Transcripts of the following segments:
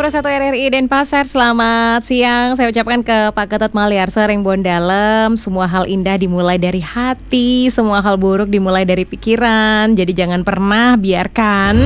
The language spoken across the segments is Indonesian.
Pro 1 RRI Denpasar, selamat siang. Saya ucapkan ke Pak Ketut Maliarsa Rengbon Dalem, semua hal indah dimulai dari hati, semua hal buruk dimulai dari pikiran. Jadi jangan pernah biarkan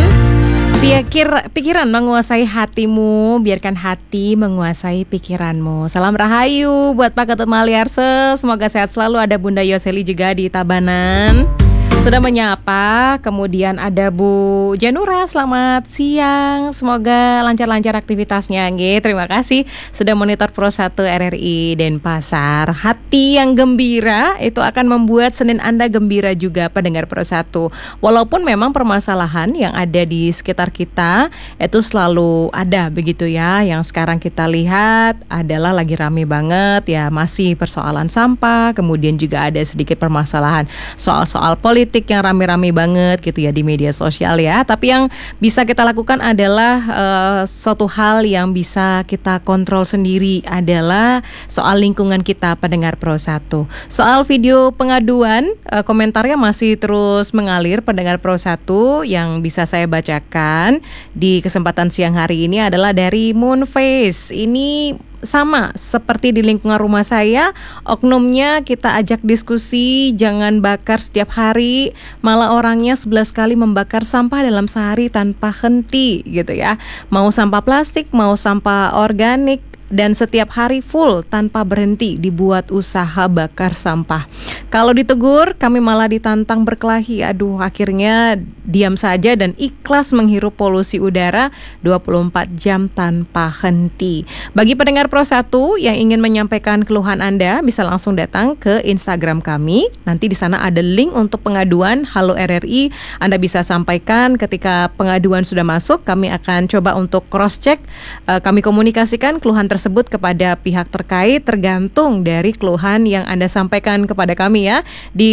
pikiran menguasai hatimu, biarkan hati menguasai pikiranmu. Salam rahayu buat Pak Ketut Maliarsa, semoga sehat selalu. Ada Bunda Yoseli juga di Tabanan sudah menyapa. Kemudian ada Bu Janura, selamat siang. Semoga lancar-lancar aktivitasnya. Nggih, terima kasih sudah monitor Pro 1 RRI Denpasar. Hati yang gembira itu akan membuat Senin Anda gembira juga, pendengar Pro 1. Walaupun memang permasalahan yang ada di sekitar kita itu selalu ada begitu ya. Yang sekarang kita lihat adalah lagi rame banget ya, masih persoalan sampah, kemudian juga ada sedikit permasalahan soal-soal politik yang rame-rame banget gitu ya di media sosial ya. Tapi yang bisa kita lakukan adalah suatu hal yang bisa kita kontrol sendiri adalah soal lingkungan kita, pendengar Pro 1. Soal video pengaduan, komentarnya masih terus mengalir, pendengar Pro 1. Yang bisa saya bacakan di kesempatan siang hari ini adalah dari Moonface. Ini sama seperti di lingkungan rumah saya, oknumnya kita ajak diskusi, jangan bakar setiap hari, malah orangnya 11 kali membakar sampah dalam sehari tanpa henti gitu ya. Mau sampah plastik, mau sampah organik, dan setiap hari full tanpa berhenti dibuat usaha bakar sampah. Kalau ditegur, kami malah ditantang berkelahi. Aduh, akhirnya diam saja dan ikhlas menghirup polusi udara 24 jam tanpa henti. Bagi pendengar Pro 1 yang ingin menyampaikan keluhan Anda, bisa langsung datang ke Instagram kami. Nanti di sana ada link untuk pengaduan Halo RRI. Anda bisa sampaikan ketika pengaduan sudah masuk. Kami akan coba untuk cross check. Kami komunikasikan keluhan tersebut kepada pihak terkait tergantung dari keluhan yang Anda sampaikan kepada kami ya di